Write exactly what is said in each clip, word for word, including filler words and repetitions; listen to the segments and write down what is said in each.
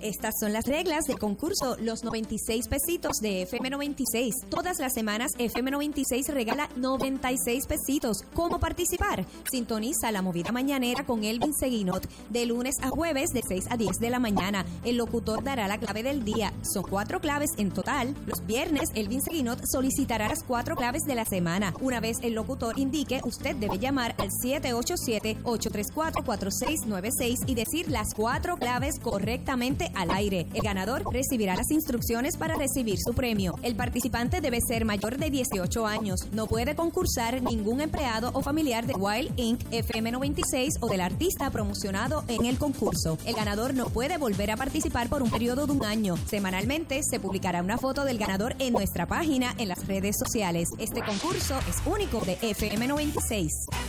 Estas son las reglas del concurso Los noventa y seis pesitos de F M noventa y seis. Todas las semanas F M noventa y seis regala noventa y seis pesitos. ¿Cómo participar? Sintoniza La Movida Mañanera con Elvin Seguinot de lunes a jueves de seis a diez de la mañana. El locutor dará la clave del día. Son cuatro claves en total. Los viernes Elvin Seguinot solicitará las cuatro claves de la semana. Una vez el locutor indique, usted debe llamar al siete ocho siete, ocho tres cuatro, cuatro seis nueve seis y decir las cuatro claves correctamente al aire. El ganador recibirá las instrucciones para recibir su premio. El participante debe ser mayor de dieciocho años. No puede concursar ningún empleado o familiar de Wild incorporated, F M noventa y seis o del artista promocionado en el concurso. El ganador no puede volver a participar por un periodo de un año. Semanalmente se publicará una foto del ganador en nuestra página en las redes sociales. Este concurso es único de F M noventa y seis.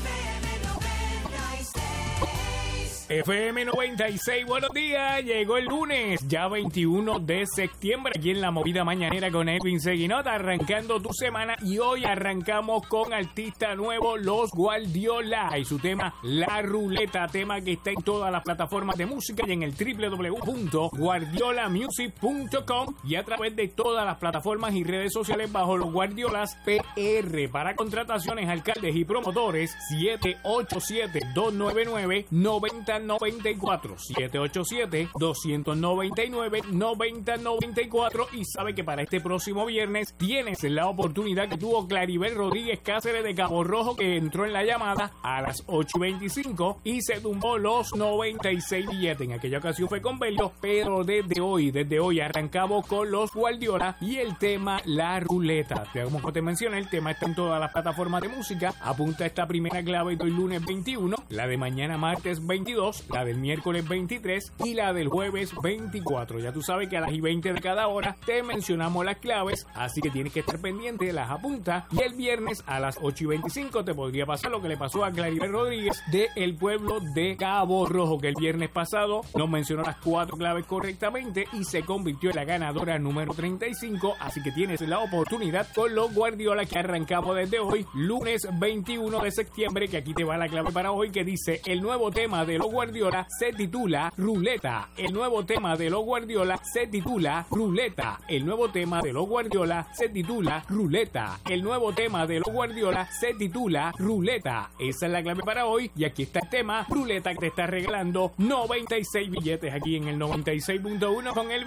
F M noventa y seis, buenos días, llegó el lunes, ya veintiuno de septiembre, aquí en La Movida Mañanera con Edwin Seguinot, arrancando tu semana, y hoy arrancamos con artista nuevo, Los Guardiola, y su tema, La Ruleta, tema que está en todas las plataformas de música y en el doble u doble u doble u punto guardiola music punto com y a través de todas las plataformas y redes sociales bajo Los Guardiolas P R. Para contrataciones, alcaldes y promotores, siete ocho siete, dos nueve nueve, nueve cero noventa y cuatro, siete ocho siete, dos nueve nueve, nueve cero noventa y cuatro. Y sabe que para este próximo viernes tienes la oportunidad que tuvo Claribel Rodríguez Cáceres de Cabo Rojo, que entró en la llamada a las ocho y veinticinco y se tumbó los noventa y seis billetes. En aquella ocasión fue con Belio, pero desde hoy, desde hoy arrancamos con Los Guardiola y el tema La Ruleta. Como te mencioné, el tema está en todas las plataformas de música. Apunta esta primera clave de hoy lunes veintiuno, la de mañana martes veintidós, la del miércoles veintitrés y la del jueves veinticuatro. Ya tú sabes que a las y veinte de cada hora te mencionamos las claves, así que tienes que estar pendiente, las apunta. Y el viernes a las ocho y veinticinco te podría pasar lo que le pasó a Claribel Rodríguez de El Pueblo de Cabo Rojo, que el viernes pasado nos mencionó las cuatro claves correctamente y se convirtió en la ganadora número treinta y cinco. Así que tienes la oportunidad con Los Guardiola, que arrancamos desde hoy, lunes veintiuno de septiembre, que aquí te va la clave para hoy, que dice: el nuevo tema de Los Guardiola se titula Ruleta. El nuevo tema de Los Guardiola se titula Ruleta. El nuevo tema de Los Guardiola se titula Ruleta. El nuevo tema de Los Guardiola se titula Ruleta. Esa es la clave para hoy y aquí está el tema Ruleta, que te está regalando noventa y seis billetes aquí en el noventa y seis punto uno con el